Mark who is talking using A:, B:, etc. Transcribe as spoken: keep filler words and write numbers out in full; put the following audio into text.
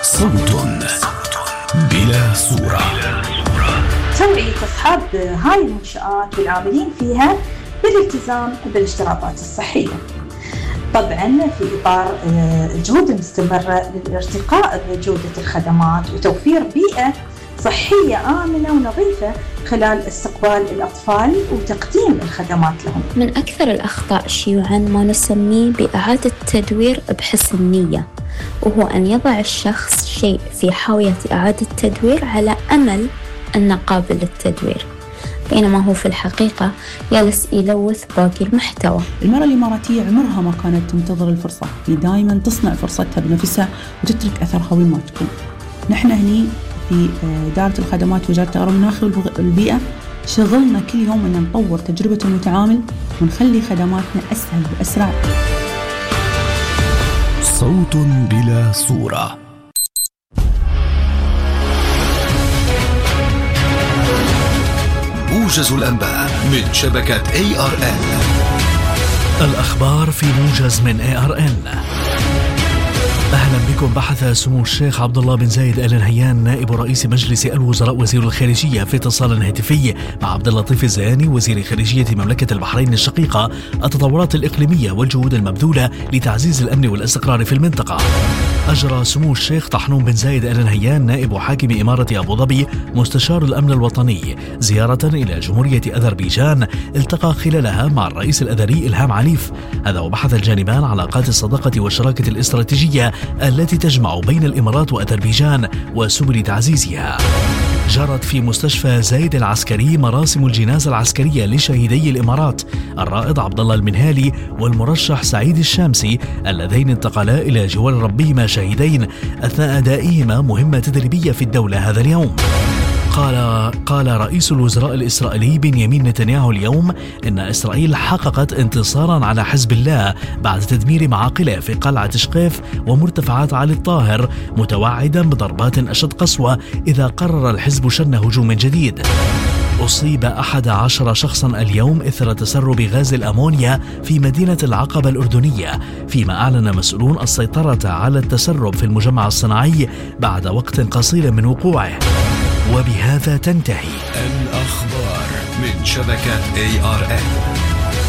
A: صوت بلا صورة.
B: توعية أصحاب هاي المنشآت والعاملين فيها بالالتزام بالاشتراطات الصحية، طبعا في إطار الجهود المستمرة للارتقاء بجودة الخدمات وتوفير بيئة صحية آمنة ونظيفة خلال استقبال الأطفال وتقديم الخدمات لهم.
C: من أكثر الأخطاء شيوعاً ما نسميه بإعادة تدوير بحسن نية، وهو أن يضع الشخص شيء في حاوية إعادة تدوير على أمل أنه قابل للتدوير، بينما هو في الحقيقة جالس يلوث باقي المحتوى.
D: المرأة الإماراتية عمرها ما كانت تنتظر الفرصة، هي دائما تصنع فرصتها بنفسها وتترك أثرها وين ما تكون. نحن هني في إدارة الخدمات وزارة التغير المناخي والبيئة شغلنا كل يوم أن نطور تجربة المتعامل ونخلي خدماتنا أسهل وأسرع.
A: صوت بلا صورة. موجز الأنباء من شبكة إيه آر إن.
E: الأخبار في موجز من إيه آر إن. أهلا بكم. بحث سمو الشيخ عبد الله بن زايد آل نهيان نائب رئيس مجلس الوزراء وزير الخارجية في اتصال هاتفي مع عبد اللطيف الزياني وزير خارجية مملكة البحرين الشقيقة التطورات الإقليمية والجهود المبذولة لتعزيز الأمن والاستقرار في المنطقة. أجرى سمو الشيخ طحنون بن زايد آل نهيان نائب حاكم إمارة أبو ظبي مستشار الأمن الوطني زيارة إلى جمهورية أذربيجان التقى خلالها مع الرئيس الأذري إلهام عليف. هذا وبحث الجانبان علاقات الصداقة والشراكة الاستراتيجية التي تجمع بين الإمارات وأذربيجان وسبل تعزيزها. جرت في مستشفى زايد العسكري مراسم الجنازة العسكرية لشهيدي الإمارات الرائد عبد الله المنهالي والمرشح سعيد الشامسي اللذين انتقلا إلى جوار ربهما شهيدين أثناء أدائهما مهمة تدريبية في الدولة هذا اليوم. قال قال رئيس الوزراء الإسرائيلي بنيامين نتنياهو اليوم إن إسرائيل حققت انتصارا على حزب الله بعد تدمير معاقله في قلعة شقيف ومرتفعات علي الطاهر، متوعدا بضربات أشد قسوة إذا قرر الحزب شن هجوم جديد. أصيب أحد عشر شخصا اليوم إثر تسرب غاز الأمونيا في مدينة العقبة الأردنية، فيما أعلن مسؤولون السيطرة على التسرب في المجمع الصناعي بعد وقت قصير من وقوعه. وبهذا تنتهي
A: الأخبار من شبكة إيه آر إن.